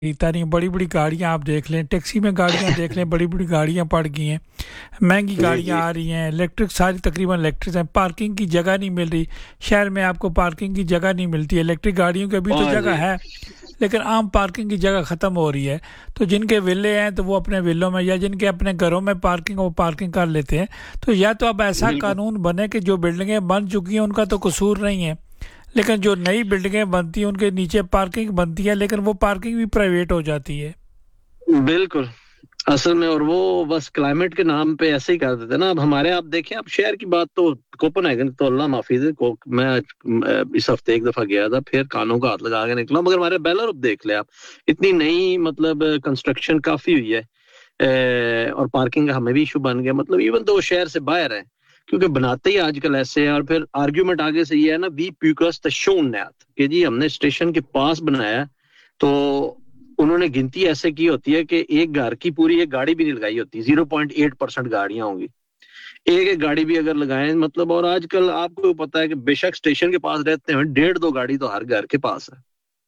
इतनी बड़ी बड़ी गाड़ियां आप देख लें, टैक्सी में गाड़ियां देख लें, बड़ी बड़ी गाड़ियां पड़ गई हैं, महंगी जी गाड़ियां जी आ रही हैं, इलेक्ट्रिक सारी तकरीबन इलेक्ट्रिक हैं, पार्किंग की जगह नहीं मिल रही। शहर में आपको पार्किंग की जगह नहीं मिलती, इलेक्ट्रिक गाड़ियों की अभी तो हाँ जगह जी है, लेकिन आम पार्किंग की जगह ख़त्म हो रही है। तो जिनके विले हैं तो वो अपने विलों में, या जिनके अपने घरों में पार्किंग, वो पार्किंग कर लेते हैं। तो या तो अब ऐसा बिल्कुल कानून बने कि जो बिल्डिंगें बन चुकी हैं उनका तो कसूर नहीं है, लेकिन जो नई बिल्डिंगें बनती हैं उनके नीचे पार्किंग बनती है, लेकिन वो पार्किंग भी प्राइवेट हो जाती है। बिल्कुल असल में, और वो बस क्लाइमेट के नाम पे ऐसे ही कर देते हैं ना। अब हमारे, आप देखें, अब शहर की बात तो कोपेनहेगन तो अल्लाह माफिज है को, मैं इस हफ्ते एक दफा गया था, फिर कानों का हाथ लगा के निकला। मगर हमारे बेलारूप देख ले आप, इतनी नई मतलब कंस्ट्रक्शन काफी हुई है, और पार्किंग का हमें भी इशू बन गया। मतलब इवन तो शहर से बाहर है, क्योंकि बनाते ही आजकल ऐसे हैं। और फिर आर्ग्यूमेंट आगे से ये है ना, वी प्यूकस स्टेशन कि जी हमने स्टेशन के पास बनाया, तो उन्होंने गिनती ऐसे की होती है कि एक घर की पूरी एक गाड़ी भी नहीं लगाई होती, 0.8% गाड़ियां होंगी। एक एक गाड़ी भी अगर लगाएं मतलब, और आजकल आपको पता है कि बेशक स्टेशन के पास रहते हैं, 1.5-2 गाड़ी तो हर घर के पास है।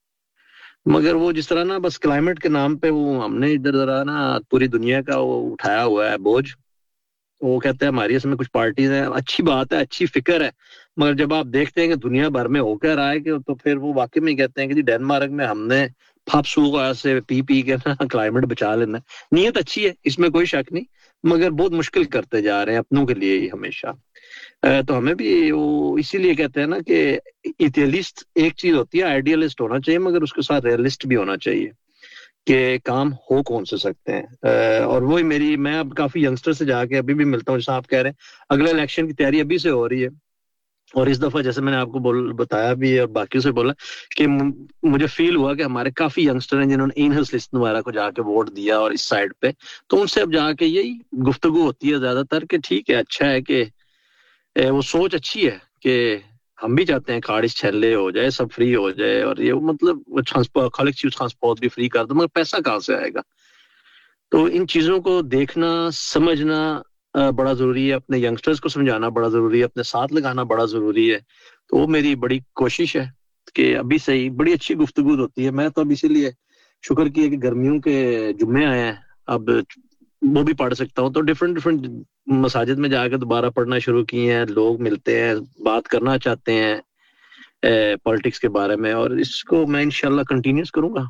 मगर वो जिस तरह ना, बस क्लाइमेट के नाम पे वो हमने इधर जरा ना पूरी दुनिया का वो उठाया हुआ है बोझ। वो कहते हैं हमारी इसमें कुछ पार्टीज हैं, अच्छी बात है, अच्छी फिक्र है। मगर जब आप देखते हैं कि दुनिया भर में होकर रहा है कि, तो फिर वो वाकई में कहते हैं कि जी डेनमार्क में हमने फापसू को ऐसे पी पी के ना क्लाइमेट बचा लेना है। नीयत अच्छी है, इसमें कोई शक नहीं, मगर बहुत मुश्किल करते जा रहे हैं अपनों के लिए ही हमेशा। तो हमें भी वो इसीलिए कहते हैं ना कि इथियलिस्ट एक चीज होती है, आइडियलिस्ट होना चाहिए, मगर उसके साथ रियलिस्ट भी होना चाहिए कि काम हो कौन से सकते हैं। और वही मेरी, मैं अब काफी यंगस्टर से जाके अभी भी मिलता हूँ, जैसा आप कह रहे हैं, अगले इलेक्शन की तैयारी अभी से हो रही है। और इस दफा जैसे मैंने आपको बताया भी है और बाकियों से बोला कि मुझे फील हुआ कि हमारे काफी यंगस्टर हैं जिन्होंने इनहस लिस्ट वगैरह को जाके वोट दिया, और इस साइड पे तो उनसे अब जाके यही गुफ्तगू होती है ज्यादातर कि ठीक है, अच्छा है कि वो सोच अच्छी है कि हम भी चाहते हैं खारिज छल्ले हो जाए, सब फ्री हो जाए, और ये मतलब ट्रांसपोर्ट, कलेक्टिव ट्रांसपोर्ट भी फ्री कर दो, मगर पैसा कहाँ से आएगा? तो इन चीजों को देखना, समझना बड़ा जरूरी है, अपने यंगस्टर्स को समझाना बड़ा जरूरी है, अपने साथ लगाना बड़ा जरूरी है। तो वो मेरी बड़ी कोशिश है कि अभी से ही बड़ी अच्छी गुफ्तगू होती है। मैं तो अब इसीलिए शुक्र किया कि गर्मियों के जुम्मे आए हैं, अब वो भी पढ़ सकता हूँ। तो डिफरेंट डिफरेंट मसाजिद में जाकर दोबारा पढ़ना शुरू किए हैं, लोग मिलते हैं, बात करना चाहते हैं पॉलिटिक्स के बारे में, और इसको मैं इंशाल्लाह कंटिन्यूस करूंगा।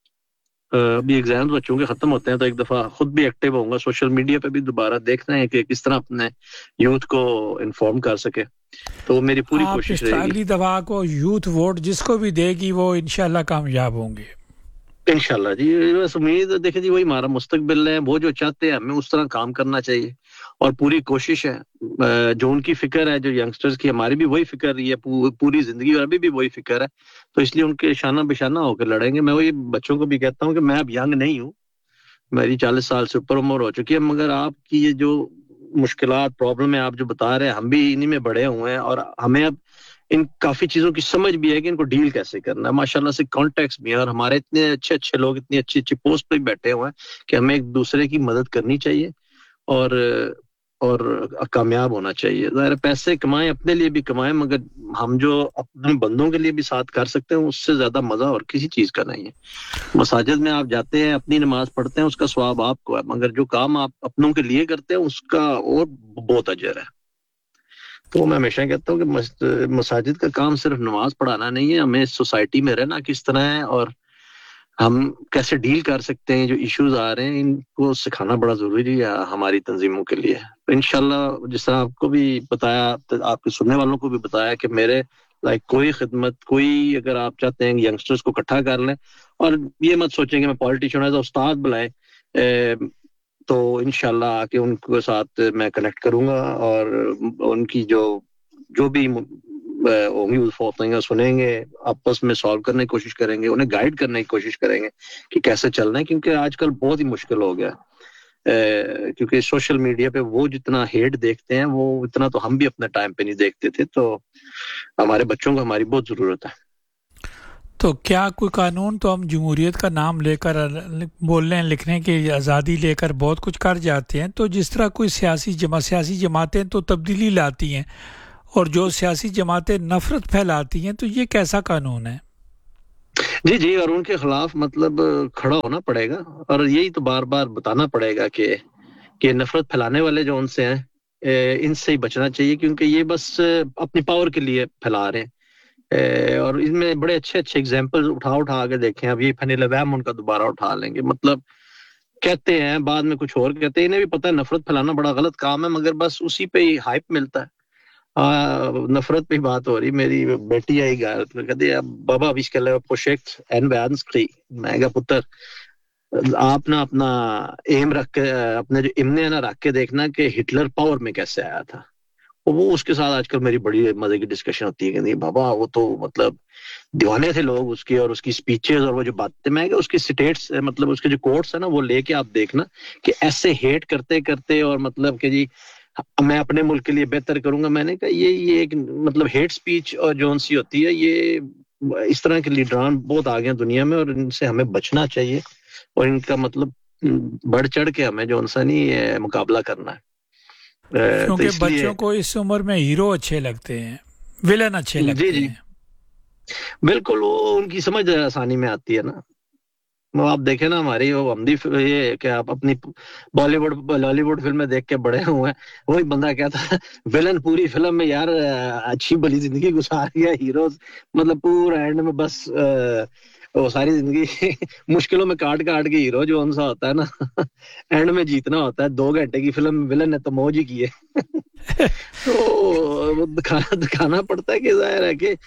अभी एग्जाम्स बच्चों के खत्म होते हैं, तो एक दफा खुद भी एक्टिव होऊंगा सोशल मीडिया पे भी, दोबारा देखना है कि किस तरह अपने यूथ को इन्फॉर्म कर सके। तो मेरी पूरी आप कोशिश इस रहेगी। अगली दफ़ा को यूथ वोट जिसको भी देगी वो इंशाल्लाह कामयाब होंगे। इंशाल्लाह जी, बस उम्मीद है, देखें जी, वही हमारा मुस्तकबिल है, वो जो चाहते हैं हमें उस तरह काम करना चाहिए, और पूरी कोशिश है। जो उनकी फिक्र है, जो यंगस्टर्स की, हमारी भी वही फिक्र रही है पूरी जिंदगी, और अभी भी वही फिक्र है। तो इसलिए उनके शाना बिशाना होकर लड़ेंगे। मैं वही बच्चों को भी कहता हूँ कि मैं अब यंग नहीं हूँ, मेरी 40 साल से ऊपर उम्र हो चुकी है, मगर आपकी ये जो मुश्किलात, प्रॉब्लम है, आप जो बता रहे हैं, हम भी इन्हीं में बड़े हुए हैं, और हमें अब इन काफी चीजों की समझ भी है कि इनको डील कैसे करना है। माशाल्लाह से कॉन्टेक्ट भी है, और हमारे इतने अच्छे अच्छे लोग इतनी अच्छी अच्छी पोस्ट पे बैठे हुए हैं कि हमें एक दूसरे की मदद करनी चाहिए, और कामयाब होना चाहिए। ज़ाहिर है, पैसे कमाएं, अपने लिए भी कमाएं, मगर हम जो अपने बंदों के लिए भी साथ कर सकते हैं, उससे ज्यादा मजा और किसी चीज का नहीं है। मसाजिद में आप जाते हैं, अपनी नमाज पढ़ते हैं, उसका स्वाब आपको है, मगर जो काम आप अपनों के लिए करते हैं उसका और बहुत अजर है। तो मैं हमेशा कहता हूँ कि मसाजिद का काम सिर्फ नमाज पढ़ाना नहीं है, हमें सोसाइटी में रहना किस तरह है, और हम कैसे डील कर सकते हैं, जो इश्यूज आ रहे हैं इनको सिखाना बड़ा जरूरी है हमारी तंजीमों के लिए। तो इंशाल्लाह, जिस तरह आपको भी बताया, तो आपके सुनने वालों को भी बताया कि मेरे लाइक कोई खिदमत, कोई अगर आप चाहते हैं यंगस्टर्स को इकट्ठा कर लें, और ये मत सोचें कि मैं पॉलिटिशियन एज उस्ताद बुलाए, तो इंशाल्लाह आके उनके साथ मैं कनेक्ट करूंगा, और उनकी जो जो भी होंगी फौतेंगे सुनेंगे, आपस में सॉल्व करने की कोशिश करेंगे, उन्हें गाइड करने की कोशिश करेंगे कि कैसे चलना है, क्योंकि आजकल बहुत ही मुश्किल हो गया। क्योंकि सोशल मीडिया पे वो जितना हेट देखते हैं, वो इतना तो हम भी अपने टाइम पे नहीं देखते थे। तो हमारे बच्चों को हमारी बहुत जरूरत है। तो क्या कोई कानून, तो हम जमहूरियत का नाम लेकर बोलने लिखने की आज़ादी लेकर बहुत कुछ कर जाते हैं, तो जिस तरह कोई सियासी जमातें तो तब्दीली लाती हैं, और जो सियासी जमातें नफरत फैलाती हैं, तो ये कैसा कानून है? جی جی، اور ان کے خلاف مطلب کھڑا ہونا پڑے گا، اور یہی تو بار بار بتانا پڑے گا کہ نفرت پھیلانے والے جو ان سے ہیں ان سے ہی بچنا چاہیے، کیونکہ یہ بس اپنی پاور کے لیے پھیلا رہے ہیں، اور ان میں بڑے اچھے اچھے اگزامپل اٹھا کے دیکھیں. اب یہ فنی لویم ان کا دوبارہ اٹھا لیں گے، مطلب کہتے ہیں بعد میں کچھ اور کہتے ہیں. انہیں بھی پتہ ہے نفرت پھیلانا بڑا غلط کام ہے، مگر بس اسی پہ ہی ہائپ ملتا ہے. نفرت پہ بات ہو رہی، میری بیٹی آئی گھر تو کہتی ہے بابا ابھی اس کے لیے پروجیکٹ این ویانسکری. میں کہا پتر آپ نا اپنا ایم رکھ کے، اپنے جو امنے نا رکھ کے دیکھنا کہ ہٹلر پاور میں کیسے آیا تھا. وہ اس کے ساتھ آج کل میری بڑی مزے کی ڈسکشن ہوتی ہے کہ نہیں بابا وہ تو مطلب دیوانے تھے لوگ اس کی، اور اس کی سپیچز اور وہ جو باتیں، میں کہ اس کی سٹیٹس مطلب اس کے جو کوٹس ہیں نا وہ لے کے آپ دیکھنا کہ ایسے ہیٹ کرتے کرتے اور مطلب کہ جی میں اپنے ملک کے لیے بہتر کروں گا. میں نے کہا یہ ایک مطلب ہیٹ سپیچ اور جون سی ہوتی ہے، یہ اس طرح کے لیڈران بہت آگے ہیں دنیا میں، اور ان سے ہمیں بچنا چاہیے، اور ان کا مطلب بڑھ چڑھ کے ہمیں جو انسا نہیں مقابلہ کرنا ہے. تو کیونکہ اس لیے بچوں کو اس عمر میں ہیرو اچھے لگتے ہیں، ویلن اچھے جی لگتے جی ہیں. بالکل، وہ ان کی سمجھ آسانی میں آتی ہے نا. وہ آپ دیکھیں نا ہماری وہ ہمدی یہ کہ آپ اپنی بالی ووڈ لالی ووڈ فلمیں دیکھ کے بڑے ہوئے ہیں، وہی بندہ کہتا ہے ویلن پوری فلم میں یار اچھی بھلی زندگی گزار گیا، ہیروز مطلب پورا اینڈ میں بس وہ ساری زندگی مشکلوں میں کاٹ کے ہیرو جو انسا ہوتا ہے نا اینڈ میں جیتنا ہوتا ہے. 2 گھنٹے کی فلم ویلن نے تو موج ہی کی ہے. تو وہ دکھانا پڑتا ہے کہ ظاہر ہے کہ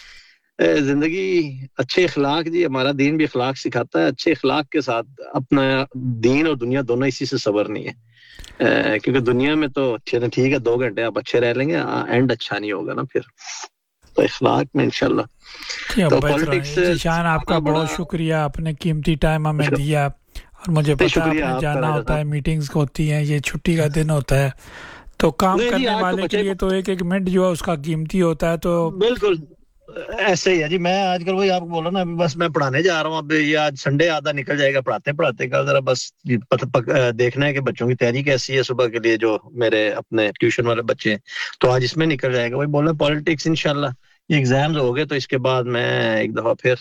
زندگی اچھے اخلاق، جی ہمارا دین بھی اخلاق سکھاتا ہے، اچھے اخلاق کے ساتھ اپنا دین اور دنیا دونوں اسی سے صبر نہیں ہے. کیونکہ دنیا میں تو ٹھیک ہے 2 گھنٹے آپ اچھے رہ لیں گے، اینڈ اچھا نہیں ہوگا نا پھر. تو اخلاق میں انشاءاللہ. جی اب تو بہتر پالیٹکس ہے جی شان، آپ کا بہت شکریہ، آپ نے قیمتی ٹائم ہمیں دیا، اور مجھے پتہ ہے شکریہ آپ نے آپ کا جانا راجہ ہوتا ہے، صاحب. میٹنگز ہوتی ہیں، یہ چھٹی کا دن ہوتا ہے، تو کام نہیں جی کرنے آج تو والے کے بچے لیے تو ایک ایک منٹ جو ہے اس کا قیمتی ہوتا ہے. تو بالکل ایسے ہی ہے جی. میں آج کل وہی آپ کو بولا نا، ابھی بس میں پڑھانے جا رہا ہوں. اب یہ آج سنڈے آدھا نکل جائے گا پڑھاتے کا، ذرا بس دیکھنا ہے کہ بچوں کی تیاری کیسی ہے صبح کے لیے، جو میرے اپنے ٹیوشن والے بچے ہیں. تو آج اس میں نکل جائے گا. وہی بولا پالیٹکس انشاءاللہ یہ ایگزامز ہو گئے تو اس کے بعد میں ایک دفعہ پھر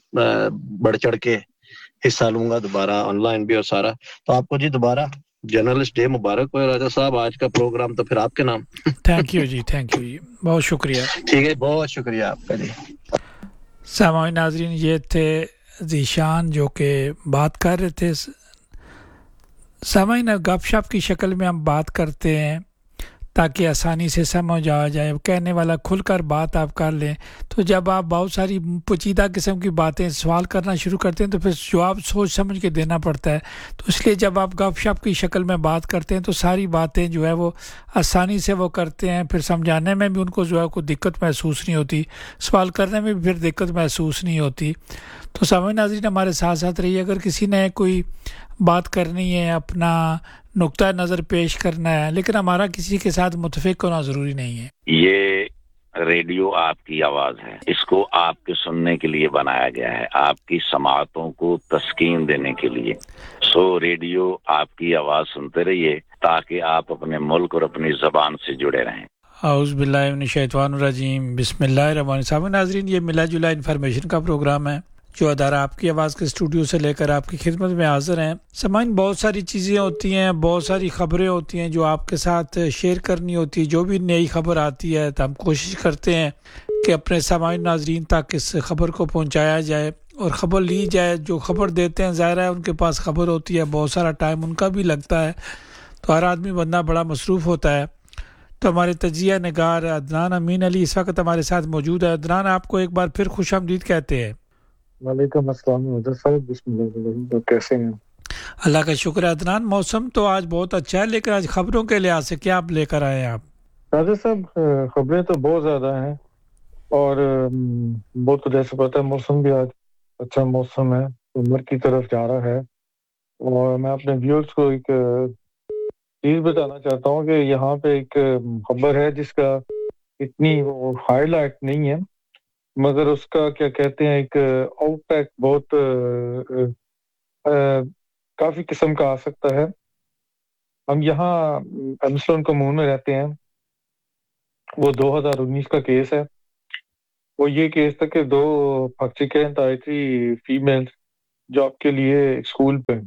بڑھ چڑھ کے حصہ لوں گا دوبارہ، آن لائن بھی اور سارا. تو آپ کو جی دوبارہ جرنلسٹ ڈے مبارک ہو راجہ صاحب. آج کا پروگرام تو پھر آپ کے نام. Thank you G, thank you جی، بہت شکریہ. ٹھیک ہے، بہت شکریہ آپ کا جی. سامعین ناظرین، یہ تھے ذیشان جو کہ بات کر رہے تھے. سامعین گپ شپ کی شکل میں ہم بات کرتے ہیں تاکہ آسانی سے سمجھ آ جائے، کہنے والا کھل کر بات آپ کر لیں. تو جب آپ بہت ساری پیچیدہ قسم کی باتیں سوال کرنا شروع کرتے ہیں تو پھر جواب سوچ سمجھ کے دینا پڑتا ہے. تو اس لیے جب آپ گپ شپ کی شکل میں بات کرتے ہیں تو ساری باتیں جو ہے وہ آسانی سے وہ کرتے ہیں، پھر سمجھانے میں بھی ان کو جو ہے کوئی دقت محسوس نہیں ہوتی، سوال کرنے میں بھی پھر دقت محسوس نہیں ہوتی. تو سامعین ناظرین ہمارے ساتھ ساتھ رہیے. اگر کسی نے کوئی بات کرنی ہے، اپنا نقطہ نظر پیش کرنا ہے، لیکن ہمارا کسی کے ساتھ متفق ہونا ضروری نہیں ہے. یہ ریڈیو آپ کی آواز ہے، اس کو آپ کے سننے کے لیے بنایا گیا ہے، آپ کی سماعتوں کو تسکین دینے کے لیے. سو ریڈیو آپ کی آواز سنتے رہیے تاکہ آپ اپنے ملک اور اپنی زبان سے جڑے رہیں. اعوذ باللہ من الشیطان الرجیم، بسم اللہ الرحمن الرحیم. ناظرین یہ ملا جلا انفارمیشن کا پروگرام ہے جو ادارہ آپ کی آواز کے اسٹوڈیو سے لے کر آپ کی خدمت میں حاضر ہیں. سامعین بہت ساری چیزیں ہوتی ہیں، بہت ساری خبریں ہوتی ہیں جو آپ کے ساتھ شیئر کرنی ہوتی ہے. جو بھی نئی خبر آتی ہے تو ہم کوشش کرتے ہیں کہ اپنے سامعین ناظرین تک اس خبر کو پہنچایا جائے اور خبر لی جائے. جو خبر دیتے ہیں ظاہر ہے ان کے پاس خبر ہوتی ہے، بہت سارا ٹائم ان کا بھی لگتا ہے، تو ہر آدمی بندہ بڑا مصروف ہوتا ہے. تو ہمارے تجزیہ نگار عدنان امین علی اس وقت ہمارے ساتھ موجود ہے. عدنان آپ کو ایک بار پھر خوش آمدید کہتے ہیں. وعلیکم السلام حضرت صاحب، بسم اللہ الرحمن الرحیم. تو کیسے ہیں؟ اللہ کا شکر ہے. عدنان موسم تو آج بہت اچھا ہے، لیکن آج خبروں کے لحاظ سے کیا آپ لے کر آئے ہیں آپ؟ حضرت صاحب خبریں تو بہت زیادہ ہیں، اور بہت کچھ ایسا پتا ہے. موسم بھی آج اچھا موسم ہے، عمر کی طرف جا رہا ہے. اور میں اپنے ویورز کو ایک چیز بتانا چاہتا ہوں کہ یہاں پہ ایک خبر ہے جس کا اتنی وہ ہائی لائٹ نہیں ہے، مگر اس کا کیا کہتے ہیں ایک آؤٹ پیک بہت کافی قسم کا آ سکتا ہے. ہم یہاں ایمسٹون کمون میں رہتے ہیں. وہ 2019 کا کیس ہے. وہ یہ کیس تھا کہ 2 پاکستان آئی تھی فیمیل جاب کے لیے اسکول پہ،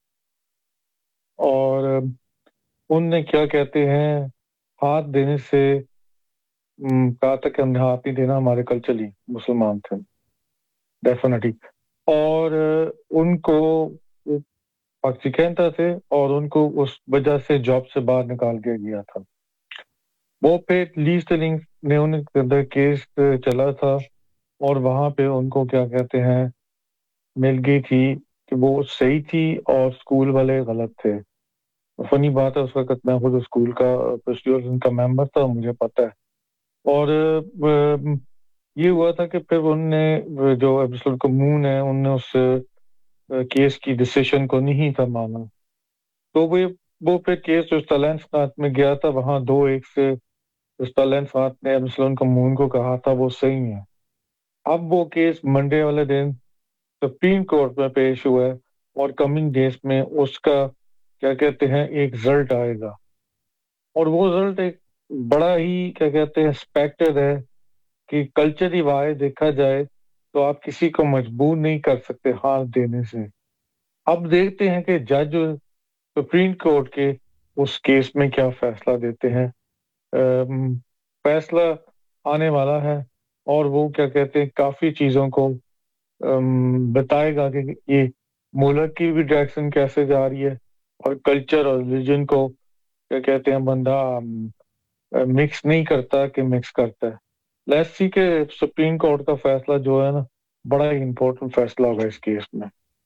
اور ان نے کیا کہتے ہیں ہاتھ دینے سے کہا تھا کہ ہم نے ہاتھ نہیں دینا، ہمارے کلچرلی مسلمان تھے ڈیفینیٹلی، اور ان کو پاکستان تھے اور ان کو اس وجہ سے جاب سے باہر نکال دیا گیا تھا۔ وہ پہ لی سٹلنگ نے ان کے اندر کیس چلا تھا، اور وہاں پہ ان کو کیا کہتے ہیں مل گئی تھی کہ وہ صحیح تھی اور اسکول والے غلط تھے۔ فنی بات ہے اس وقت میں خود اسکول کا پریسیڈنٹ کا ممبر تھا، مجھے پتہ ہے، اور یہ ہوا تھا کہ پھر ان نے جو ایبسولوٹ کمون ہے ان نے اس کیس کی ڈیسیشن کو نہیں تھا مانا، تو وہ پھر کیس جو اسٹالین ساتھ میں گیا تھا، وہاں 2-1 سے اسٹالین ساتھ نے ایبسولوٹ کمون کو کہا تھا وہ صحیح ہے۔ اب وہ کیس منڈے والے دن سپریم کورٹ میں پیش ہوا ہے، اور کمنگ ڈیز میں اس کا کیا کہتے ہیں ایک رزلٹ آئے گا، اور وہ رزلٹ ایک بڑا ہی کیا کہتے ہیں ایکسپیکٹڈ ہے کہ کلچری وائز دیکھا جائے تو آپ کسی کو مجبور نہیں کر سکتے ہاتھ دینے سے۔ اب دیکھتے ہیں کہ جج سپریم کورٹ کے اس کیس میں کیا فیصلہ دیتے ہیں۔ فیصلہ آنے والا ہے، اور وہ کیا کہتے ہیں کافی چیزوں کو بتائے گا کہ یہ ملک کی بھی ڈائریکشن کیسے جا رہی ہے، اور کلچر اور ریلیجن کو کیا کہتے ہیں بندہ مکس نہیں کرتا کہ مکس کرتا ہے۔ لیٹس سی کہ سپریم کورٹ کا فیصلہ جو ہے نا بڑا ہی امپورٹنٹ فیصلہ ہوگا اس کیس میں۔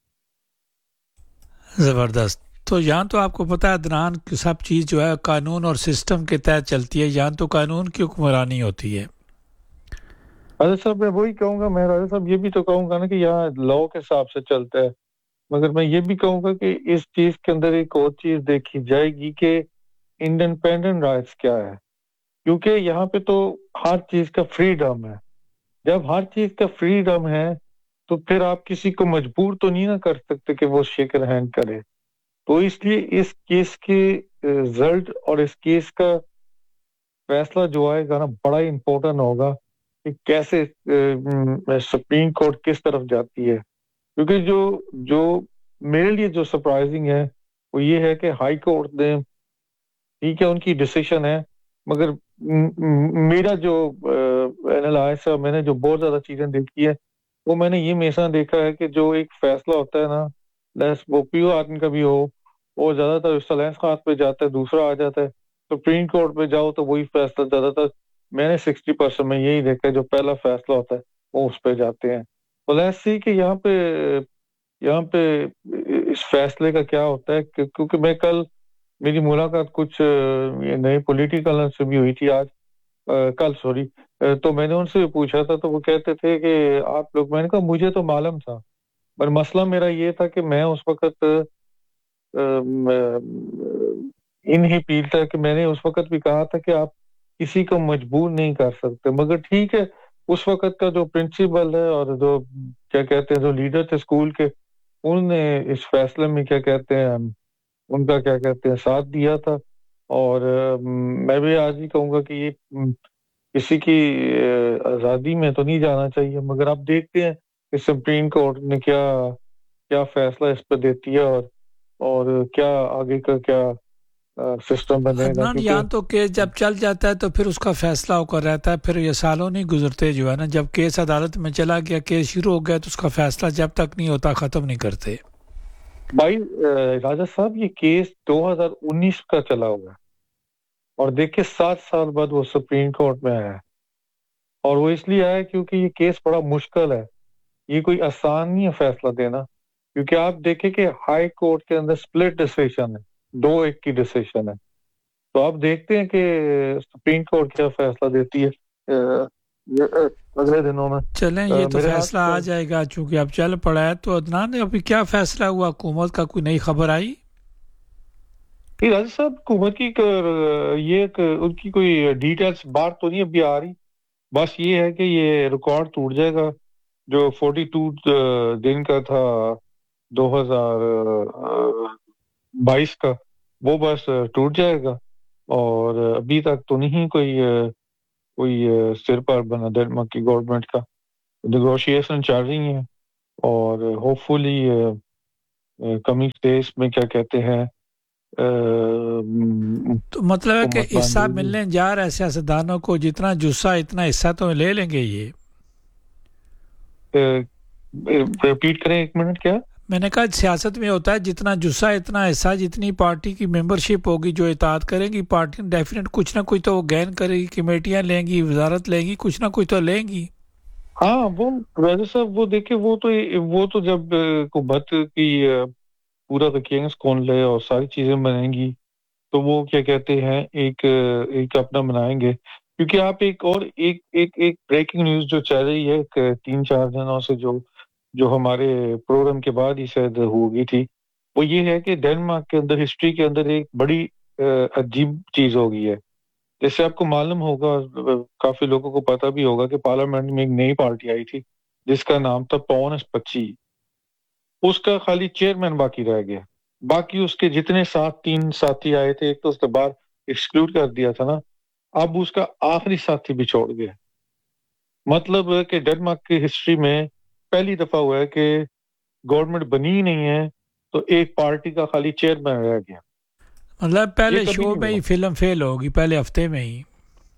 زبردست۔ تو یہاں تو آپ کو پتہ ہے عدنان کہ سب چیز جو ہے قانون اور سسٹم کے تحت چلتی ہے، یہاں تو قانون کی حکمرانی ہوتی ہے۔ راجہ صاحب میں وہی کہوں گا، میں راجہ صاحب یہ بھی تو کہوں گا نا کہ یہاں لاء کے حساب سے چلتا ہے، مگر میں یہ بھی کہوں گا کہ اس چیز کے اندر ایک اور چیز دیکھی جائے گی کہ انڈیپینڈنٹ رائٹس کیا ہے، کیونکہ یہاں پہ تو ہر چیز کا فریڈم ہے۔ جب ہر چیز کا فریڈم ہے تو پھر آپ کسی کو مجبور تو نہیں نہ کر سکتے کہ وہ شیک ہینڈ کرے، تو اس لیے اس کیس کے رزلٹ اور اس کیس کا فیصلہ جو آئے گا نا بڑا ہی امپورٹنٹ ہوگا کہ کیسے سپریم کورٹ کس طرف جاتی ہے، کیونکہ جو میرے لیے جو سرپرائزنگ ہے وہ یہ ہے کہ ہائی کورٹ نے ٹھیک ہے ان کی ڈیسیشن ہے، مگر میرا جو اینالائز ہے، میں نے جو بہت زیادہ چیزیں دیکھی ہے، وہ میں نے یہ ہمیشہ دیکھا ہے کہ جو ایک فیصلہ ہوتا ہے نا لیس وہ پیو آدمی کا بھی ہو، وہ زیادہ تر اسٹالینس خات پہ جاتا ہے، دوسرا آ جاتا ہے سپریم کورٹ پہ جاؤ تو وہی فیصلہ زیادہ تر میں نے 60% میں یہی دیکھا ہے جو پہلا فیصلہ ہوتا ہے وہ اس پہ جاتے ہیں۔ تو لیٹس سی کہ یہاں پہ اس فیصلے کا کیا ہوتا ہے، کیونکہ میں کل میری ملاقات کچھ نئے پولیٹیکل سے بھی ہوئی تھی آج کل سوری، تو میں نے ان سے پوچھا تھا تو وہ کہتے تھے کہ آپ لوگ، میں نے کہا مجھے تو معلوم تھا، پر مسئلہ میرا یہ تھا کہ میں اس وقت انہی پیل تھا کہ میں نے اس وقت بھی کہا تھا کہ آپ کسی کو مجبور نہیں کر سکتے، مگر ٹھیک ہے اس وقت کا جو پرنسپل ہے اور جو کیا کہتے ہیں جو لیڈر تھے اسکول کے، انہوں نے اس فیصلے میں کیا کہتے ہیں ان کا کیا کہتے ہیں ساتھ دیا تھا، اور میں بھی آج ہی کہوں گا کہ یہ کسی کی آزادی میں تو نہیں جانا چاہیے، مگر اب دیکھتے ہیں کہ سپریم کورٹ نے کیا فیصلہ اس پہ دیتی ہے، اور کیا آگے کا کیا سسٹم بنے گا، عدنان یہاں کیونکہ تو کیس جب چل جاتا ہے تو پھر اس کا فیصلہ ہو کر رہتا ہے، پھر یہ سالوں نہیں گزرتے جو ہے نا، جب کیس عدالت میں چلا گیا کیس شروع ہو گیا تو اس کا فیصلہ جب تک نہیں ہوتا ختم نہیں کرتے۔ بھائی راجہ صاحب یہ کیس 2019 کا چلا ہوا ہے، اور دیکھیں 7 سال بعد وہ سپریم کورٹ میں آیا ہے، اور وہ اس لیے آیا کیونکہ یہ کیس بڑا مشکل ہے، یہ کوئی آسان نہیں ہے فیصلہ دینا، کیونکہ آپ دیکھیں کہ ہائی کورٹ کے اندر سپلٹ ڈیسیشن ہے، 2-1 کی ڈیسیشن ہے، تو آپ دیکھتے ہیں کہ سپریم کورٹ کیا فیصلہ دیتی ہے اگلے دنوں میں۔ چلیں یہ تو میرے فیصلہ آ ہاتھ جائے گا چونکہ اب چل پڑا ہے، تو عدنان ابھی کیا فیصلہ ہوا، حکومت کا کوئی نئی خبر آئی؟ راجہ صاحب حکومت کی یہ ان کی کوئی ڈیٹیلز باہر تو نہیں ابھی آ رہی، بس یہ ہے کہ یہ ریکارڈ ٹوٹ جائے گا جو 42 دن کا تھا 2022 کا، وہ بس ٹوٹ جائے گا، اور ابھی تک تو نہیں کوئی کوئی سر پر بنا ڈنمارک کی گورنمنٹ کا. نیگوشیشن چل رہی ہیں اور ہوپ فلی کمنگ ڈیز میں کیا کہتے ہیں تو مطلب ہے کہ حصہ ملنے جا رہا ہے سیاستدانوں کو، جتنا جسہ اتنا حصہ تو لے لیں گے. یہ ریپیٹ کریں ایک منٹ. کیا میں نے کہا سیاست میں ہوتا ہے جتنا جسہ اتنا حصہ، جتنی پارٹی کی ممبرشپ ہوگی جو اطاعت کرے گی پارٹی ڈیفینیٹ کچھ نہ کچھ تو وہ گین کرے گی، کمیٹیاں لیں گی، وزارت لیں گی، کچھ نہ کچھ تو لیں گی. ہاں وہ ویسے صاحب وہ دیکھیں وہ تو جب حکومت کی پورا وکینس کون لے اور ساری چیزیں بنیں گی تو وہ کیا کہتے ہیں ایک اپنا بنائیں گے. کیونکہ آپ ایک بریکنگ نیوز جو چل رہی ہے 3-4 دنوں سے جو ہمارے پروگرام کے بعد ہی شاید ہو گئی تھی، وہ یہ ہے کہ ڈنمارک کے اندر ہسٹری کے اندر ایک بڑی عجیب چیز ہو گئی ہے. جیسے آپ کو معلوم ہوگا، کافی لوگوں کو پتہ بھی ہوگا کہ پارلیمنٹ میں ایک نئی پارٹی آئی تھی جس کا نام تھا پونس پچی. اس کا خالی چیئرمین باقی رہ گیا، باقی اس کے جتنے 3 ساتھی آئے تھے ایک تو اس کے بعد ایکسکلوڈ کر دیا تھا نا، اب اس کا آخری ساتھی بھی چھوڑ گیا. مطلب ہے کہ ڈنمارک کی ہسٹری میں پہلی دفعہ ہوا ہے کہ گورنمنٹ بنی ہی نہیں ہے تو ایک پارٹی کا خالی چیئرمین رہ گیا. مطلب پہلے شو میں ہی فلم فیل ہوگی، پہلے ہفتے میں ہی،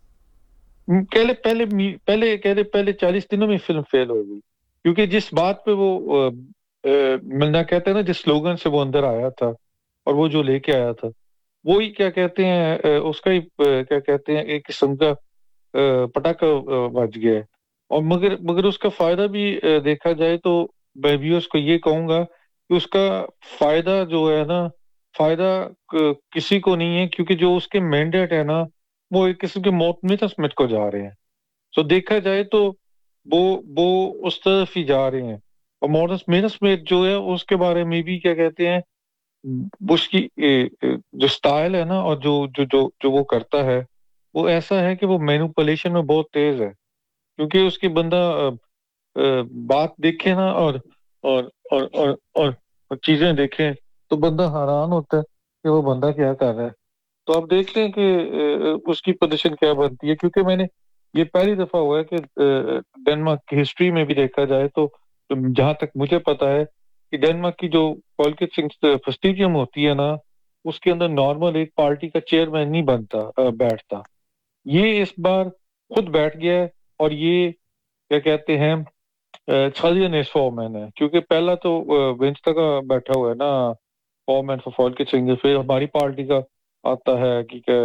پہلے 40 دنوں میں فلم فیل ہو گئی. کیونکہ جس بات پہ وہ ملنا کہتے ہیں نا، جس سلوگن سے وہ اندر آیا تھا اور وہ جو لے کے آیا تھا وہی کیا کہتے ہیں اس کا ہی کیا کہتے ہیں ایک قسم کا پٹاخہ بج گیا ہے. اور مگر اس کا فائدہ بھی دیکھا جائے تو میں ویورز کو یہ کہوں گا کہ اس کا فائدہ جو ہے نا، فائدہ کسی کو نہیں ہے، کیونکہ جو اس کے مینڈیٹ ہے نا وہ ایک قسم کے مورٹن سمتھ کو جا رہے ہیں. سو دیکھا جائے تو وہ اس طرف ہی جا رہے ہیں. اور مورٹن سمتھ جو ہے اس کے بارے میں بھی کیا کہتے ہیں، اس کی جو سٹائل ہے نا اور جو وہ کرتا ہے وہ ایسا ہے کہ وہ مینوپولیشن میں بہت تیز ہے. کیونکہ اس کی بندہ بات دیکھے نا اور چیزیں دیکھیں تو بندہ حیران ہوتا ہے کہ وہ بندہ کیا کر رہا ہے. تو آپ دیکھتے ہیں کہ اس کی پوزیشن کیا بنتی ہے. کیونکہ میں نے یہ پہلی دفعہ ہوا ہے کہ ڈنمارک کی ہسٹری میں بھی دیکھا جائے تو جہاں تک مجھے پتا ہے کہ ڈنمارک کی جو پالیٹکس فسٹیجیم ہوتی ہے نا اس کے اندر نارمل ایک پارٹی کا چیئرمین نہیں بیٹھتا. یہ اس بار خود بیٹھ گیا ہے اور یہ کیا کہتے ہیں چھالیانیس فورمین ہے. کیونکہ پہلا تو ونسٹا کا بیٹھا ہوا ہے نا فورمین فار فولکٹسنگ، پھر ہماری پارٹی کا آتا ہے کہ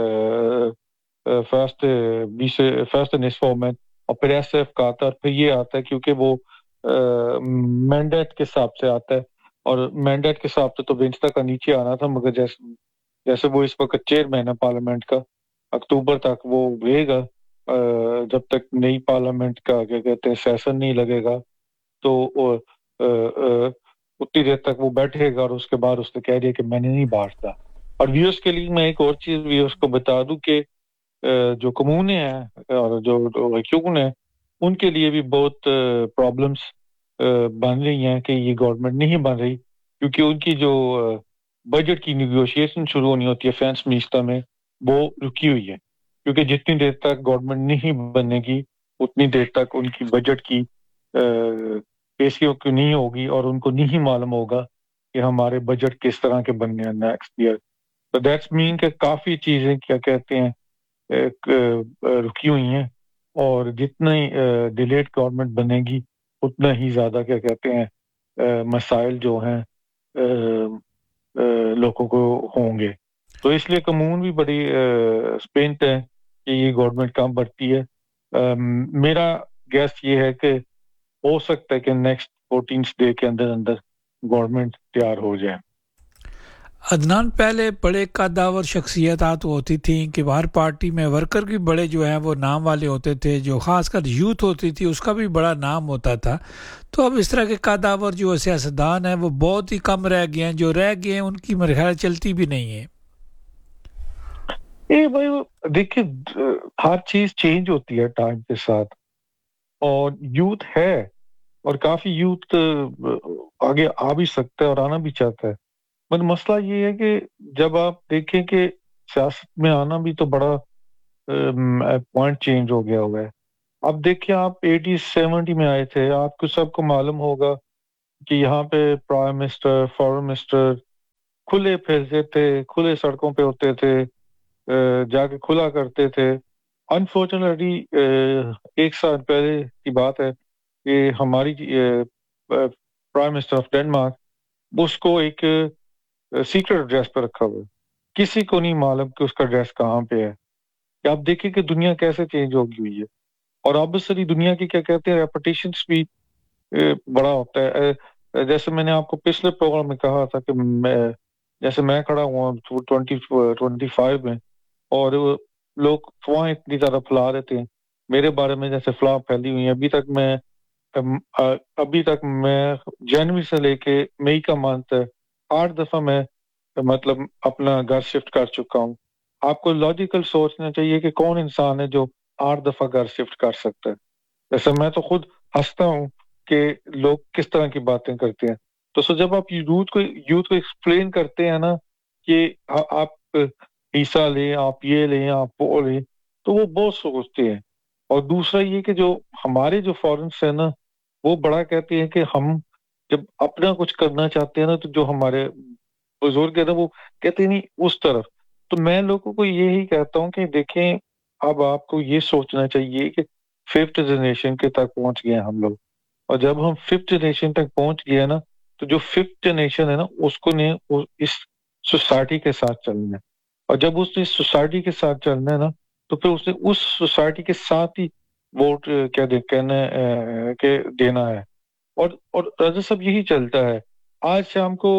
فرسٹ نیس فورمین، اور پھر ایس ایف کا آتا ہے، اور پھر یہ آتا ہے کیونکہ وہ مینڈیٹ کے حساب سے آتا ہے. اور مینڈیٹ کے حساب سے تو ونسٹا کا نیچے آنا تھا، مگر جیسے وہ اس وقت چیئرمین ہے پارلیمنٹ کا، اکتوبر تک وہ رہے گا جب تک نئی پارلیمنٹ کا کیا کہتے ہیں سیشن نہیں لگے گا تو اتنی دیر تک وہ بیٹھے گا. اور اس کے بعد اس نے کہہ دیا کہ میں نے نہیں بانٹتا. اور ویورز کے لیے میں ایک اور چیز ویورز کو بتا دوں کہ جو کمونے ہیں اور جو ویکیون ہیں ان کے لیے بھی بہت پرابلمس بن رہی ہیں کہ یہ گورنمنٹ نہیں بن رہی، کیونکہ ان کی جو بجٹ کی نیگوشیشن شروع ہونی ہوتی ہے فینس منسٹر میں وہ رکی ہوئی ہے. کیونکہ جتنی دیر تک گورنمنٹ نہیں بنے گی اتنی دیر تک ان کی بجٹ کی پیشیوں کی نہیں ہوگی اور ان کو نہیں معلوم ہوگا کہ ہمارے بجٹ کس طرح کے بننے ہیں نیکسٹ ایئر. تو دیٹس مین کہ کافی چیزیں کیا کہتے ہیں رکی ہوئی ہیں، اور جتنی ڈیلیٹ گورنمنٹ بنے گی اتنا ہی زیادہ کیا کہتے ہیں مسائل جو ہیں لوگوں کو ہوں گے. تو اس لیے کمون بھی بڑی اسپینٹ ہے کہ یہ گورنمنٹ کام بڑھتی ہے. میرا گیس یہ ہے کہ ہو سکتا ہے کہ نیکسٹ 14 ڈے کے اندر گورنمنٹ تیار ہو جائے. عدنان، پہلے بڑے قداور شخصیتات ہوتی تھیں کہ ہر پارٹی میں ورکر بھی بڑے جو ہیں وہ نام والے ہوتے تھے، جو خاص کر یوتھ ہوتی تھی اس کا بھی بڑا نام ہوتا تھا. تو اب اس طرح کے قداور جو سیاستدان ہیں وہ بہت ہی کم رہ گئے ہیں، جو رہ گئے ہیں ان کی میرے خیال چلتی بھی نہیں ہے. بھائی دیکھیں ہر چیز چینج ہوتی ہے ٹائم کے ساتھ، اور یوتھ ہے اور کافی یوتھ آگے آ بھی سکتا ہے اور آنا بھی چاہتا ہے. مگر مسئلہ یہ ہے کہ جب آپ دیکھیں کہ سیاست میں آنا بھی تو بڑا पॉइंट चेंज हो गया हुआ है। अब देखिए आप 80-70 में आए थे, आपको सबको मालूम होगा कि यहाँ पे प्राइम मिनिस्टर, फॉरेन मिनिस्टर खुले फिरते थे, खुले सड़कों पे होते थे, जाके खुला करते थे। अनफॉर्चुनेटली 1 साल पहले की बात है कि हमारी प्राइम मिनिस्टर ऑफ डेनमार्क उसको एक सीक्रेट एड्रेस पर रखा हुआ है, किसी को नहीं मालूम कि उसका एड्रेस कहाँ पे है। कि आप देखिए कि दुनिया कैसे चेंज होगी हुई है, और ऑब्वियसली दुनिया की क्या कहते हैं रेपुटेशंस भी बड़ा होता है। जैसे मैंने आपको पिछले प्रोग्राम में कहा था कि जैसे मैं खड़ा हुआ 2025 में, और लोग अफवाह इतनी ज्यादा फैला देते हैं मेरे बारे में, जैसे अफवाह फैली हुई है। अभी तक मैं जनवरी से लेके मई का मंथ 8 दफा मैं मतलब अपना घर शिफ्ट कर चुका हूँ। आपको लॉजिकल सोचना चाहिए कि कौन इंसान है जो 8 दफा घर शिफ्ट कर सकता है। जैसे मैं तो खुद हंसता हूँ कि लोग किस तरह की बातें करते हैं। तो जब आप यूथ को एक्सप्लेन करते हैं ना कि आप हिस्सा लें, आप ये लें, आप वो लें, तो वो बहुत सोचते हैं। और दूसरा ये कि जो हमारे जो फॉरेनर्स है ना, वो बड़ा कहते हैं कि हम जब अपना कुछ करना चाहते हैं ना, तो जो हमारे बुजुर्ग है ना, वो कहते हैं नहीं उस तरफ। तो मैं लोगों को यही कहता हूँ कि देखें, अब आपको ये सोचना चाहिए कि 5th जनरेशन के तक पहुंच गए हैं हम लोग, और जब हम 5th जनरेशन तक पहुंच गए ना, तो जो 5th जनरेशन है ना, उसको ने इस सोसाइटी के साथ चलना है। और जब उसने इस सोसाइटी के साथ चलना है ना, तो फिर उसने उस सोसाइटी के साथ ही वोट के देना है। और राजा साहब यही चलता है। आज शाम को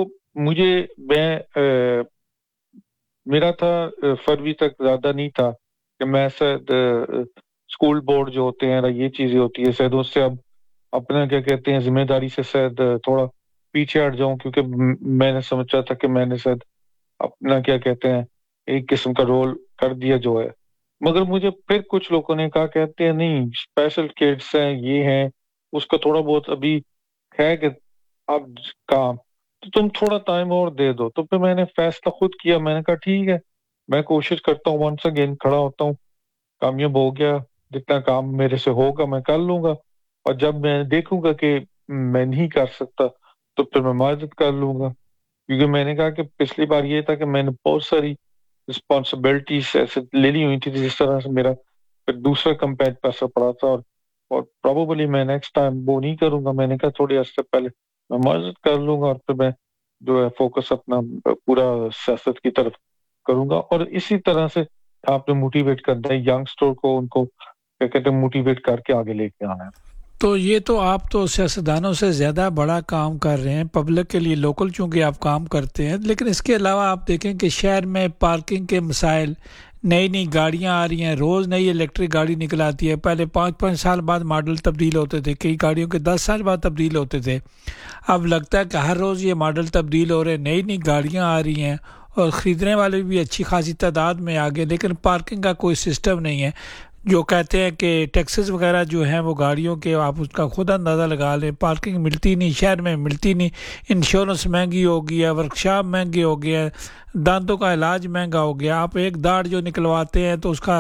मेरा था फरवरी तक ज्यादा नहीं था कि मैं शायद स्कूल बोर्ड जो होते हैं, ये चीजें होती है शायद, उससे अब अपना क्या कहते हैं जिम्मेदारी से शायद थोड़ा पीछे हट जाऊं, क्योंकि मैंने समझा था कि मैंने शायद अपना क्या कहते हैं एक किस्म का रोल कर दिया जो है। मगर मुझे फिर कुछ लोगों ने कहा, कहते हैं नहीं स्पेशल किड्स हैं, ये हैं, उसका थोड़ा बहुत अभी है कि अब काम, तो तुम थोड़ा टाइम और दे दो। तो फिर मैंने फैसला खुद किया, मैंने कहा ठीक है, मैं कोशिश करता हूँ, वंस अगेन खड़ा होता हूँ, कामयाब हो गया, जितना काम मेरे से होगा मैं कर लूंगा। और जब मैं देखूंगा कि मैं नहीं कर सकता, तो फिर मैं माजत कर लूंगा। क्योंकि मैंने कहा कि पिछली बार ये था कि मैंने बहुत सारी रिस्पॉन्सिबिलिटीज ऐसे ले ली हुई थी, जिस तरह से मेरा फिर दूसरा कंपेट पर असर पड़ा था, और प्रोबेबली मैं नेक्स्ट टाइम वो नहीं करूंगा। मैंने कहा थोड़ी अर्से पहले मैं मदद कर लूंगा, और फिर मैं जो है फोकस अपना पूरा सियासत की तरफ करूंगा। और इसी तरह से आपने मोटिवेट करना है यंगस्टर को, उनको क्या कहते हैं मोटिवेट करके आगे लेके आना है। तो ये तो आप तो सियासतदानों से ज़्यादा बड़ा काम कर रहे हैं पब्लिक के लिए, लोकल चूँकि आप काम करते हैं। लेकिन इसके अलावा आप देखें कि शहर में पार्किंग के मसाइल, नई नई गाड़ियां आ रही हैं, रोज़ नई इलेक्ट्रिक गाड़ी निकल आती है। पहले 5-5 साल बाद मॉडल तब्दील होते थे, कई गाड़ियों के 10 साल बाद तब्दील होते थे। अब लगता है कि हर रोज़ ये मॉडल तब्दील हो रहे हैं, नई नई गाड़ियाँ आ रही हैं, और ख़रीदने वाले भी अच्छी खासी तादाद में आ गए, लेकिन पार्किंग का कोई सिस्टम नहीं है। जो कहते हैं कि टैक्सेस वगैरह जो हैं वो गाड़ियों के, आप उसका खुद अंदाज़ा लगा लें, पार्किंग मिलती नहीं, शहर में मिलती नहीं, इंश्योरेंस महंगी हो गई है, वर्कशॉप महंगे हो गया है, दांतों का इलाज महंगा हो गया। आप एक दाढ़ जो निकलवाते हैं तो उसका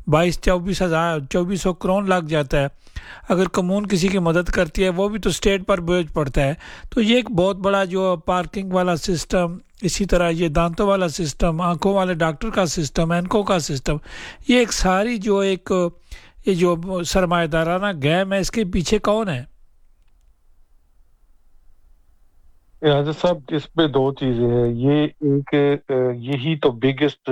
24,000 करोड़ लग जाता है। अगर कमून किसी की मदद करती है वो भी तो स्टेट पर बोझ पड़ता है। तो ये एक बहुत बड़ा जो पार्किंग वाला सिस्टम, इसी तरह ये दांतों वाला सिस्टम, आंखों वाले डॉक्टर का सिस्टम, एनकों का सिस्टम, ये एक सारी जो ये जो सरमाएदाराना गेम है, इसके पीछे कौन है? राजा साहब, इसमें दो चीजें हैं। ये एक यही तो बिगेस्ट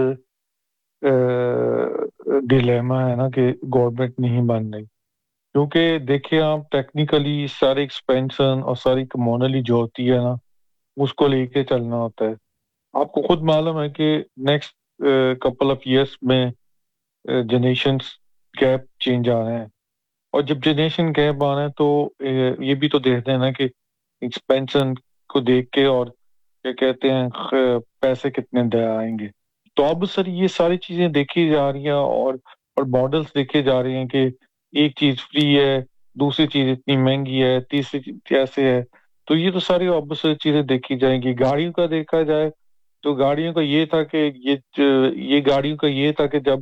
डिलेमा है ना कि गवर्नमेंट नहीं मान रही। क्योंकि देखिए आप टेक्निकली सारे एक्सपेंशन और सारी कमोनली जो होती है ना, उसको लेके चलना होता है। आपको खुद मालूम है कि नेक्स्ट कपल ऑफ इयर्स में जनरेशन गैप चेंज आ रहे हैं, और जब जनरेशन गैप आ रहे हैं तो ये भी तो देखते हैं ना कि एक्सपेंशन को देख के, और क्या कहते हैं पैसे कितने आएंगे। तो अब सर ये सारी चीजें देखी जा रही हैं, और मॉडल्स देखे जा रहे हैं कि एक चीज फ्री है, दूसरी चीज इतनी महंगी है, तीसरी चीज ऐसे है। तो ये तो सारी ऑब्वियसली चीजें देखी जाएंगी। गाड़ियों का देखा जाए तो गाड़ियों का ये था कि ये गाड़ियों का ये था कि जब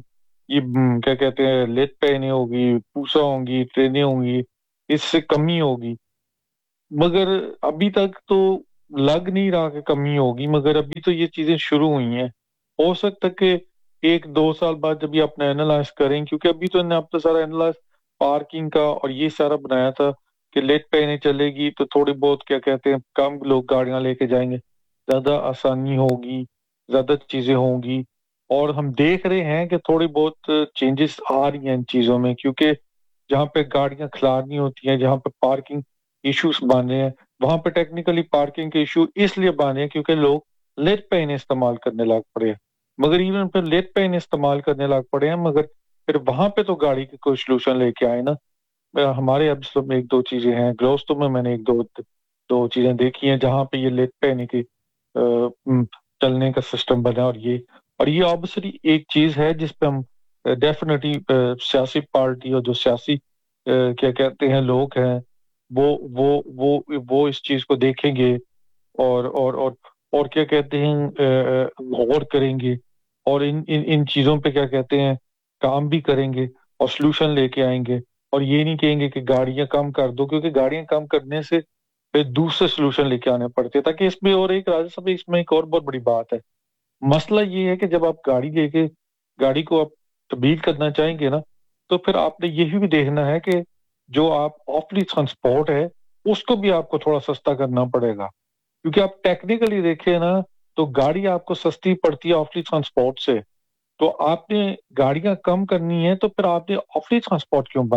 ये क्या कहते हैं लेट पेने होगी, पूसा होंगी, ट्रेनें होंगी, इससे कमी होगी। मगर अभी तक तो लग नहीं रहा कि कमी होगी, मगर अभी तो ये चीजें शुरू हुई हैं। हो सकता है कि 1-2 साल बाद जब ये अपना एनालाइज करें, क्योंकि अभी तो इन्हें अब तो सारा एनालाइज पार्किंग का और ये सारा बनाया था कि लेट पेने चलेगी तो थोड़ी बहुत क्या कहते हैं कम लोग गाड़ियां लेके जाएंगे, ज्यादा आसानी होगी, ज्यादा चीजें होंगी। और हम देख रहे हैं कि थोड़ी बहुत चेंजेस आ रही हैं इन चीजों में, क्योंकि जहाँ पे गाड़ियां खिलारनी होती हैं, जहाँ पे पार्किंग इश्यूज बन रहे हैं, वहां पे टेक्निकली पार्किंग के इशू इसलिए बन रहे हैं क्योंकि लोग लेट पे इन्हें इस्तेमाल करने लग पड़े हैं। मगर इवन फिर लेट पे इन्हें इस्तेमाल करने लग पड़े हैं, मगर फिर वहां पे तो गाड़ी की कोई सोल्यूशन लेके आए ना। हमारे अब सब में 1-2 चीजें हैं, ग्रोस्टो में मैंने 1-2 चीजें देखी हैं जहाँ पे ये लेट पे की चलने का सिस्टम बना। और ये ऑब्वियसली एक चीज है जिस पे हम डेफिनेटली सियासी पार्टी और जो सियासी क्या कहते हैं लोग हैं वो इस चीज को देखेंगे और क्या कहते हैं गौर करेंगे और इन चीजों पे क्या कहते हैं काम भी करेंगे और सोल्यूशन लेके आएंगे। और ये नहीं कहेंगे कि गाड़ियां कम कर दो, क्योंकि गाड़ियां कम करने से फिर दूसरे सोल्यूशन लेके आने पड़ते हैं। ताकि इसमें और एक राजा साहब इसमें एक और बहुत बड़ी बात है, मसला ये है कि जब आप गाड़ी को आप तब्दील करना चाहेंगे ना, तो फिर आपने यही भी देखना है कि जो आप ऑफली ट्रांसपोर्ट है उसको भी आपको थोड़ा सस्ता करना पड़ेगा। क्योंकि आप टेक्निकली देखें ना तो गाड़ी आपको सस्ती पड़ती है ऑफली ट्रांसपोर्ट से। तो आपने गाड़ियां कम करनी है तो फिर आपने ऑफली ट्रांसपोर्ट क्यों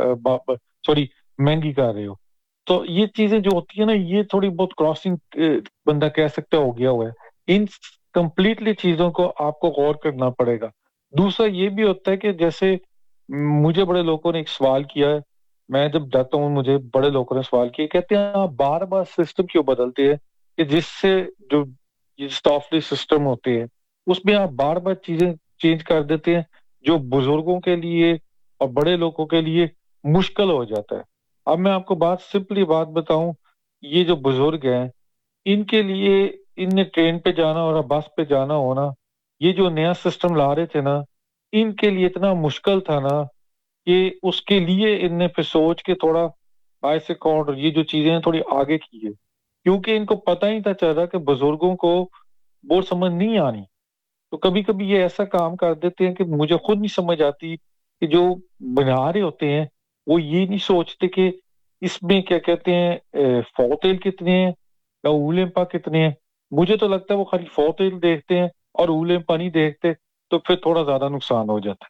महंगी कर रहे हो। तो ये चीजें जो होती है ना, ये थोड़ी बहुत क्रॉसिंग बंदा कह सकता हो गया हुआ है। इन कंप्लीटली चीजों को आपको गौर करना पड़ेगा। दूसरा ये भी होता है कि जैसे मुझे बड़े लोगों ने एक सवाल किया है, मैं जब जाता हूँ मुझे बड़े लोगों ने सवाल किया, कहते हैं आप बार बार सिस्टम क्यों बदलते हैं कि जिससे जो स्टॉफली सिस्टम होते हैं उसमें आप बार बार चीजें चेंज कर देते हैं जो बुजुर्गों के लिए और बड़े लोगों के लिए मुश्किल हो जाता है। अब मैं आपको सिंपली बात बताऊं, ये जो बुजुर्ग हैं इनके लिए इनने ट्रेन पे जाना और बस पे जाना होना, ये जो नया सिस्टम ला रहे थे ना, इनके लिए इतना मुश्किल था ना कि उसके लिए इनने फिर सोच के थोड़ा ऐसे और ये जो चीजें हैं थोड़ी आगे की है, क्योंकि इनको पता ही था चल रहा कि बुजुर्गों को वो समझ नहीं आनी। तो कभी कभी ये ऐसा काम कर देते हैं कि मुझे खुद नहीं समझ आती कि जो बना रहे होते हैं वो ये नहीं सोचते कि इसमें क्या कहते हैं फौतेल कितने हैं या उलेम्पा कितने हैं। मुझे तो लगता है वो खाली फौतेल देखते हैं और उलेम्पा नहीं देखते, तो फिर थोड़ा ज्यादा नुकसान हो जाता है।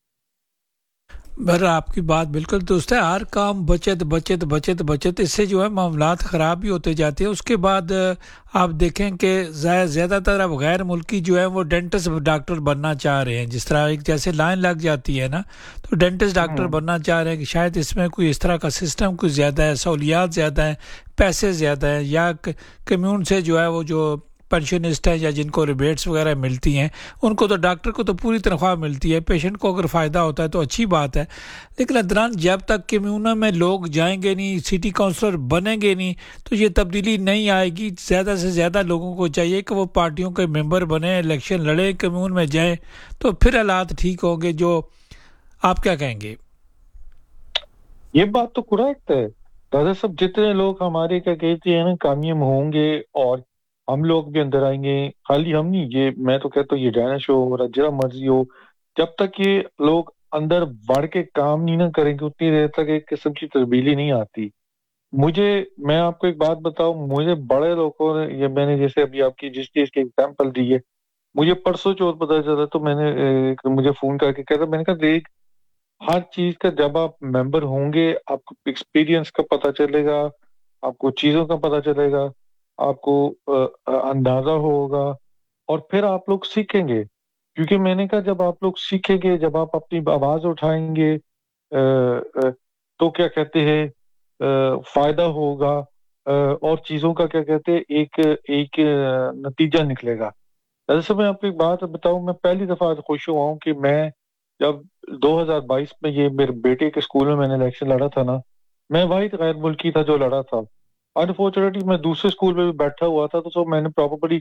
पर आपकी बात बिल्कुल दुरुस्त है। हर काम बचत बचत बचत बचत, इससे जो है मामलात ख़राब भी होते जाते हैं। उसके बाद आप देखें कि ज़्यादातर अब गैर मुल्की जो है वो डेंटिस्ट डॉक्टर बनना चाह रहे हैं। जिस तरह एक जैसे लाइन लग जाती है ना, तो डेंटिस्ट डॉक्टर बनना चाह रहे हैं कि शायद इसमें कोई इस तरह का सिस्टम कुछ ज़्यादा है, सहूलियात ज़्यादा है, पैसे ज़्यादा हैं, या कम्यून से जो है वो जो पेंशनिस्ट हैं या जिनको रिबेट्स वगैरह मिलती हैं उनको तो डॉक्टर को तो पूरी तनख्वाह मिलती है। पेशेंट को अगर फ़ायदा होता है तो अच्छी बात है, लेकिन अदरान जब तक कम्यूना में लोग जाएंगे नहीं, सिटी काउंसलर बनेंगे नहीं, तो ये तब्दीली नहीं आएगी। ज़्यादा से ज़्यादा लोगों को चाहिए कि वो पार्टियों के मेंबर बने, इलेक्शन लड़े, कम्यून में जाएँ, तो फिर हालात ठीक होंगे। जो आप क्या कहेंगे? ये बात तो करेक्ट है दादा साहब, जितने लोग हमारे क्या कहते हैं ना कामयाब होंगे और हम लोग भी अंदर आएंगे। खाली हम नहीं, ये मैं तो कहता हूँ ये डायना शो हो रहा जरा मर्जी हो, जब तक ये लोग अंदर बढ़ के काम नहीं ना करेंगे उतनी देर तक एक किस्म की तब्दीली नहीं आती। मैं आपको एक बात बताऊं, मुझे बड़े लोगों ने ये मैंने जैसे अभी आपकी जिस चीज की एग्जाम्पल दी है, मुझे परसों चौथ पता चला तो मैंने मुझे फोन करके कहता, मैंने कहा देख हर चीज का जब आप मेंबर होंगे आपको एक्सपीरियंस का पता चलेगा, आपको चीजों का पता चलेगा, आपको अंदाजा होगा और फिर आप लोग सीखेंगे। क्योंकि मैंने कहा जब आप लोग सीखेंगे, जब आप अपनी आवाज उठाएंगे तो क्या कहते हैं फायदा होगा और चीजों का क्या कहते हैं एक एक नतीजा निकलेगा। जैसे मैं आपको एक बात बताऊं, मैं पहली दफा खुश हुआ हूं कि मैं जब 2022 में ये मेरे बेटे के स्कूल में मैंने इलेक्शन लड़ा था ना, मैं वाहिद गैर मुल्की था जो लड़ा था। अनफॉर्चुनेटली मैं दूसरे स्कूल में भी बैठा हुआ था, तो मैंने प्रॉपर्ली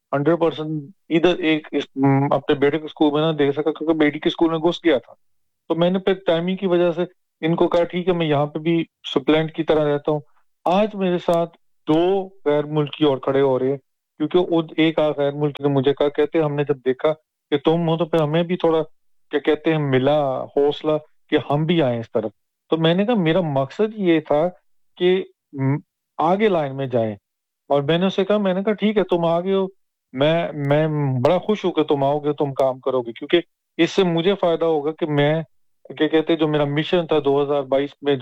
100% इधर एक अपने बेटे के स्कूल में ना दे सका, क्योंकि बेटी के स्कूल में घुस गया था। तो मैंने फिर टाइमिंग की वजह से इनको कहा ठीक है मैं यहाँ पे भी सुप्लेंट की तरह रहता हूँ। आज मेरे साथ 2 गैर मुल्की और खड़े हो रहे हैं, क्योंकि एक गैर मुल्की ने मुझे कहा, कहते हमने जब देखा कि तुम हो तो फिर हमें भी थोड़ा क्या कहते हैं मिला हौसला कि हम भी आए इस तरफ। तो मैंने कहा मेरा मकसद ये था कि आगे लाइन में जाएं, और मैंने उससे कहा, मैंने कहा ठीक है तुम आगे हो, मैं बड़ा खुश हूं कि तुम आओगे, तुम काम करोगे, क्योंकि इससे मुझे फायदा होगा कि मैं क्या कहते जो मेरा मिशन था 2022 में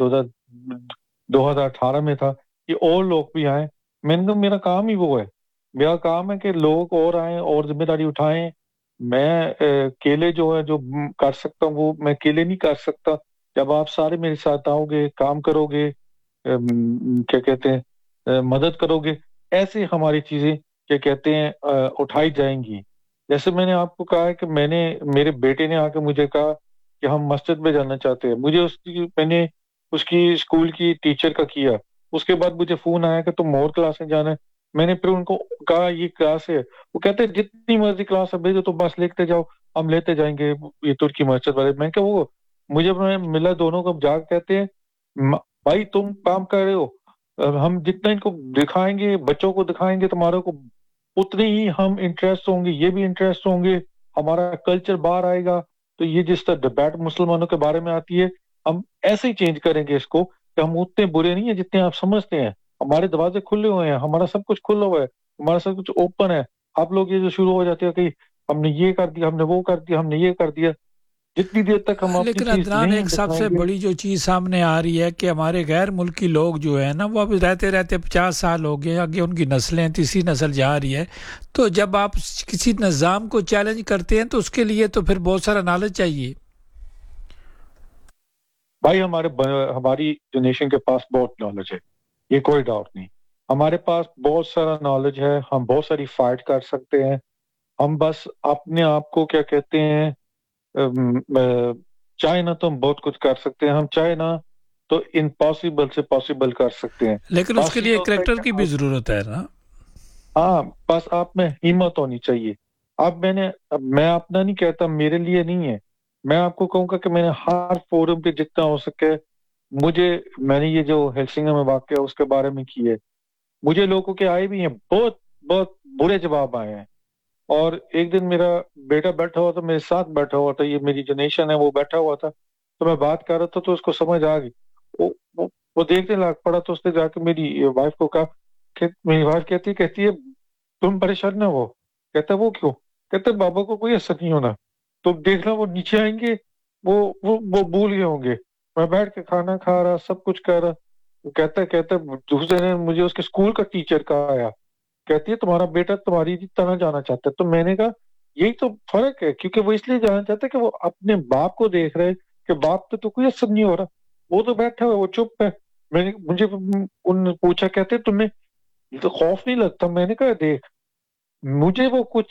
2018 में था कि और लोग भी आए। मैंने कहा मेरा काम ही वो है, मेरा काम है कि लोग और आए और जिम्मेदारी उठाएं। मैं अकेले जो है जो कर सकता हूँ वो मैं अकेले नहीं कर सकता। जब आप सारे मेरे साथ आओगे, काम करोगे, क्या कहते हैं मदद करोगे, ऐसे हमारी चीजें क्या कहते हैं उठाई जाएंगी। जैसे मैंने आपको कहा है कि मेरे बेटे ने आके मुझे कहा कि हम मस्जिद में जाना चाहते हैं, मैंने उसकी स्कूल की टीचर का किया। उसके बाद मुझे फोन आया कि तुम और क्लास में जाना है। मैंने फिर उनको कहा ये क्लास है, वो कहते हैं जितनी मर्जी क्लास है भेजो, तो बस लिखते जाओ, हम लेते जाएंगे। ये तुर्की मस्जिद वाले, मैं क्या वो मुझे मिला दोनों को जाकर कहते हैं भाई तुम काम कर रहे हो, हम जितना इनको दिखाएंगे, बच्चों को दिखाएंगे, तुम्हारे को उतने ही हम इंटरेस्ट होंगे, ये भी इंटरेस्ट होंगे, हमारा कल्चर बाहर आएगा। तो ये जिस तरह डिबेट मुसलमानों के बारे में आती है, हम ऐसे ही चेंज करेंगे इसको कि हम उतने बुरे नहीं है जितने आप समझते हैं। हमारे दरवाजे खुले हुए हैं, हमारा सब कुछ खुला हुआ है, हमारा सब कुछ ओपन है। आप लोग ये जो शुरू हो जाते हैं कि हमने ये कर दिया, हमने वो कर दिया, हमने ये कर दिया, जितनी देर तक हम लेकिन अदनान एक सबसे बड़ी जो चीज़ सामने आ रही है कि हमारे गैर मुल्की लोग जो है ना वो अभी रहते रहते 50 साल हो गए, आगे उनकी नस्लें तीसरी नस्ल जा रही है। तो जब आप किसी निज़ाम को चैलेंज करते हैं तो उसके लिए तो फिर बहुत सारा नॉलेज चाहिए भाई। हमारी जनरेशन के पास बहुत नॉलेज है, ये कोई डाउट नहीं। हमारे पास बहुत सारा नॉलेज है, हम बहुत सारी फाइट कर सकते हैं। हम बस अपने आप को क्या कहते हैं चाहे ना तो हम बहुत कुछ कर सकते हैं, हम चाहे ना तो इम्पॉसिबल से पॉसिबल कर सकते हैं, लेकिन उसके लिए कैरेक्टर की भी जरूरत है ना। हाँ, बस आप में हिम्मत होनी चाहिए। मैं अपना नहीं कहता, मेरे लिए नहीं है, मैं आपको कहूंगा कि मैंने हर फोरम पे जितना हो सके मैंने ये जो हेलसिंकी में वाकया उसके बारे में की है। मुझे लोगों के आए भी हैं, बहुत बहुत बुरे जवाब आए हैं। और एक दिन मेरा बेटा बैठा हुआ था, मेरे साथ बैठा हुआ था, ये मेरी जनरेशन है, वो बैठा हुआ था, तो मैं बात कर रहा था तो उसको समझ आ गई। वो देखने लग पड़ा, तो उसने जाके मेरी वाइफ को कहा कि मेरी वाइफ कहती है तुम परेशान ना हो। कहता वो क्यों? कहते बाबा को कोई असर नहीं होना, तो देखना वो नीचे आएंगे, वो भूल गए होंगे। मैं बैठ के खाना खा रहा, सब कुछ कर रहा। वो कहता दूसरे दिन मुझे उसके स्कूल का टीचर का आया, कहती है तुम्हारा बेटा तुम्हारी तरह जाना चाहता है। तो मैंने कहा यही तो फर्क है, क्योंकि वो इसलिए जाना चाहता है कि वो अपने बाप को देख रहे कि बाप पे तो कोई असर नहीं हो रहा, वो तो बैठा हुआ, वो चुप है। मुझे उन पूछा, कहते तुम्हें तो खौफ नहीं लगता? मैंने कहा देख, मुझे वो कुछ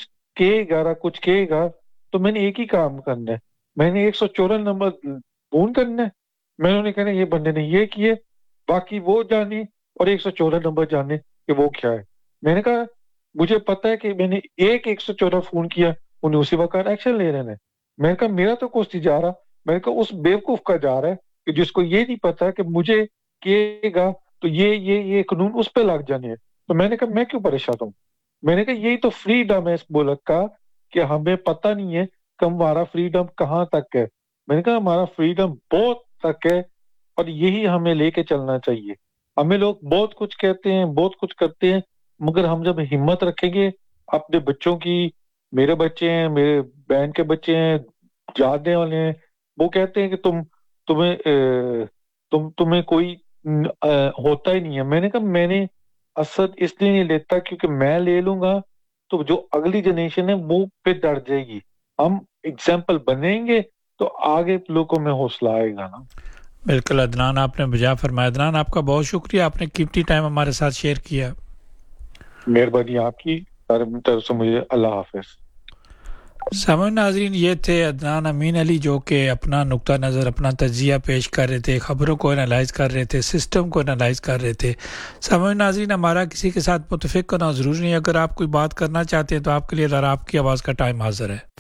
कहेगा तो मैंने एक ही काम करना है, मैंने 114 नंबर फोन करना है। मैंने उन्हें कहना ये बंदे ने ये किए, बाकी वो जाने और 114 नंबर जाने कि वो क्या है। मैंने कहा मुझे पता है कि मैंने 114 फोन किया, उन्हें उसी वक्त एक्शन ले रहे हैं। मैंने कहा मेरा तो कुछ नहीं जा रहा, मैंने कहा उस बेवकूफ का जा रहा है कि जिसको ये नहीं पता कि मुझे कहेगा तो ये कानून उस पर लग जाने है। तो मैंने कहा मैं क्यों परेशान हूँ? मैंने कहा यही तो फ्रीडम है इस मुल्क का, कि हमें पता नहीं है कि हमारा फ्रीडम कहाँ तक है। मैंने कहा हमारा फ्रीडम बहुत तक है, और यही हमें लेके चलना चाहिए। हमें लोग बहुत कुछ कहते हैं, बहुत कुछ करते हैं, मगर हम जब हिम्मत रखेंगे अपने बच्चों की, मेरे बच्चे हैं, मेरे बहन के बच्चे हैं, जानने वाले हैं, वो कहते हैं कि तुम्हें कोई होता ही नहीं है। मैंने कहा मैंने असर इसलिए नहीं लेता क्योंकि मैं ले लूंगा तो जो अगली जनरेशन है वो फिर डर जाएगी। हम एग्जाम्पल बनेंगे तो आगे लोगों में हौसला आएगा ना। बिल्कुल अदनान, आपने बजा फरमाया। अदनान आपका बहुत शुक्रिया, आपने कीमती टाइम हमारे साथ शेयर किया। मेहरबानी आपकी तरफ से मुझे। अल्लाह हाफिज। سامعین ناظرین، یہ تھے عدنان امین علی جو کہ اپنا نقطہ نظر، اپنا تجزیہ پیش کر رہے تھے، خبروں کو انالائز کر رہے تھے، سسٹم کو انالائز کر رہے تھے۔ سامعین ناظرین، ہمارا کسی کے ساتھ متفق کرنا ضروری نہیں، اگر آپ کوئی بات کرنا چاہتے ہیں تو آپ کے لیے ذرا آپ کی آواز کا ٹائم حاضر ہے۔